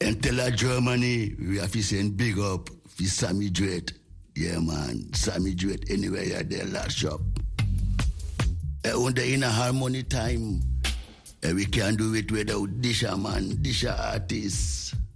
And tell her Germany, we have to send big up for Sammy Duet. Yeah, man. Sammy Duet, anywhere you're there, last shop. Under in a harmony time. We can do it without Disha, man. Disha artists.